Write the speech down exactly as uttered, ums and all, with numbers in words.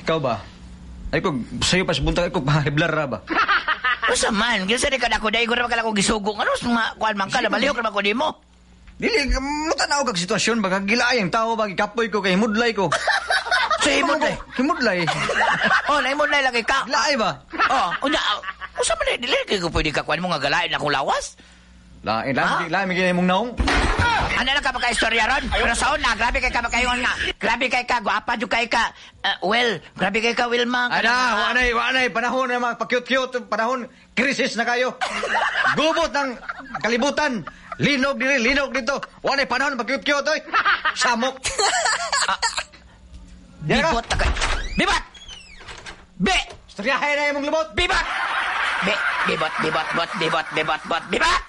Ikaw ba? Ay ko, sa'yo pa sa buntag, ay ko, mahiblar ra ba? Usa man, kinsa di ka na ko dahil ko naman ka lang kong gisugong. Ano, mga kuhan man ka, nabalihok naman ko di mo. Dili, matanaw kag sitwasyon, baga gilayang tao, bagi kapoy ko, kay himudlay ko. Sa himudlay? Himudlay. Oh, naimudlay lagi ka. Laay ba? Oh, unya, usa man dili, dili ko pwede ka kuhan mo nga galain akong lawas. Laay, laay, laay, may mong naong. Ano na ka maka-istorya ron? Pero saon na, grabe kay ka makayon nga. Grabe kay ka, guwapa dyan kay ka. Uh, well, grabe kay ka, Wilma. Ada, wanay, wanay, panahon na mga pa-cute-cute, panahon, krisis na kayo. Gubot ng kalibutan. Linog dito, linog dito. Wanay, panahon, pa-cute-cute, oy. Samok. Ah, bibot na kayo. Bibot! Be! Istoryahin na yung mong lubot. Bibot! Be, bibot, bibot, bot, bibot, bibot, bot, bibot!